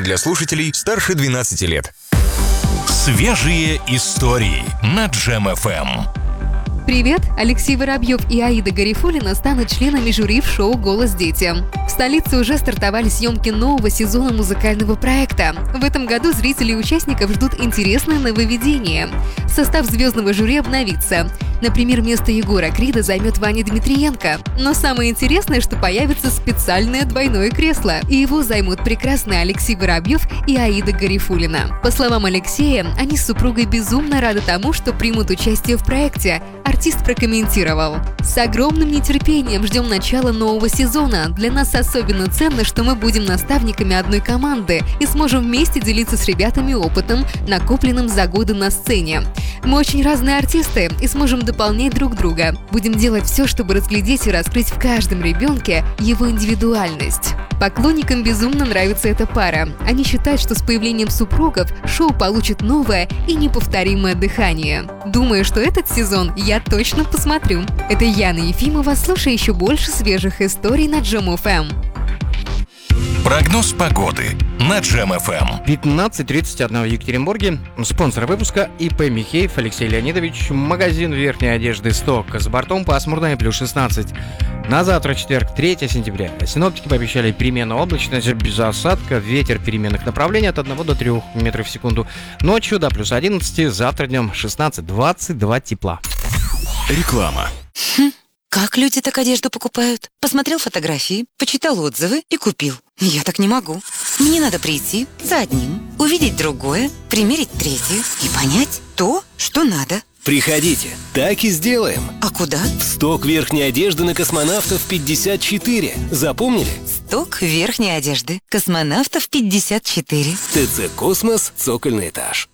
для слушателей старше 12 лет. Свежие истории на Джем ФМ. Привет! Алексей Воробьев и Аида Гарифуллина станут членами жюри в шоу «Голос детям». В столице уже стартовали съемки нового сезона музыкального проекта. В этом году зрители и участников ждут интересное нововведение. Состав звездного жюри обновится. Например, место Егора Крида займет Ваня Дмитриенко. Но самое интересное, что появится специальное двойное кресло, и его займут прекрасные Алексей Воробьев и Аида Гарифуллина. По словам Алексея, они с супругой безумно рады тому, что примут участие в проекте. Артист прокомментировал: «С огромным нетерпением ждем начала нового сезона. Для нас особенно ценно, что мы будем наставниками одной команды и сможем вместе делиться с ребятами опытом, накопленным за годы на сцене. Мы очень разные артисты и сможем дополнять друг друга. Будем делать все, чтобы разглядеть и раскрыть в каждом ребенке его индивидуальность». Поклонникам безумно нравится эта пара. Они считают, что с появлением супругов шоу получит новое и неповторимое дыхание. Думаю, что этот сезон я точно посмотрю. Это Яна Ефимова. Слушай еще больше свежих историй на Джем ФМ. Прогноз погоды на Джем ФМ. 15:31 в Екатеринбурге. Спонсор выпуска ИП Михеев Алексей Леонидович. Магазин верхней одежды «Сток». За бортом пасмурно и плюс 16. На завтра, четверг, 3 сентября. Синоптики пообещали переменную облачность без осадка. Ветер переменных направлений от 1 до 3 метров в секунду. Ночью до плюс 11. Завтра днем 16-22 тепла. Реклама. Как люди так одежду покупают? Посмотрел фотографии, почитал отзывы и купил. Я так не могу. Мне надо прийти за одним, увидеть другое, примерить третье и понять то, что надо. Приходите, так и сделаем. А куда? В сток верхней одежды на Космонавтов 54. Запомнили? Сток верхней одежды. Космонавтов 54. ТЦ «Космос», цокольный этаж.